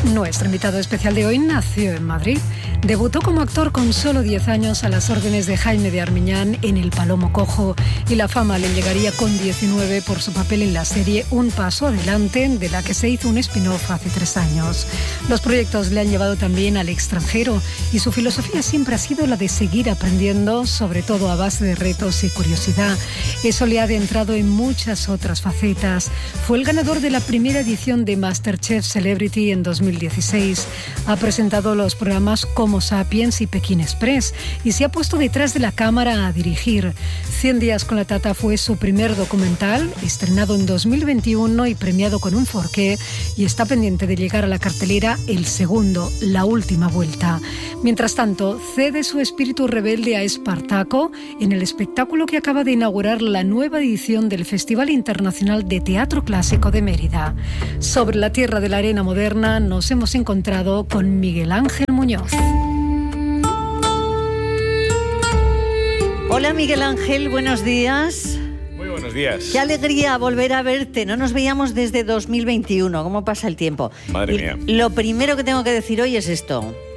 Nuestro invitado especial de hoy nació en Madrid. Debutó como actor con solo 10 años a las órdenes de Jaime de Armiñán en El Palomo Cojo, y la fama le llegaría con 19 por su papel en la serie Un Paso Adelante, de la que se hizo un spin-off hace 3 años. Los proyectos le han llevado también al extranjero y su filosofía siempre ha sido la de seguir aprendiendo, sobre todo a base de retos y curiosidad. Eso le ha adentrado en muchas otras facetas. Fue el ganador de la primera edición de MasterChef Celebrity en 2016. Ha presentado los programas Como Sapiens y Pekín Express y se ha puesto detrás de la cámara a dirigir. 100 días con la Tata fue su primer documental, estrenado en 2021 y premiado con un Forqué, y está pendiente de llegar a la cartelera el segundo, La Última Vuelta. Mientras tanto, cede su espíritu rebelde a Espartaco en el espectáculo que acaba de inaugurar la nueva edición del Festival Internacional de Teatro Clásico de Mérida. Sobre la tierra de la arena moderna nos hemos encontrado con Miguel Ángel Muñoz. Hola Miguel Ángel, buenos días. Muy buenos días. Qué alegría volver a verte. No nos veíamos desde 2021. ¿Cómo pasa el tiempo? Madre mía. Lo primero que tengo que decir hoy es esto.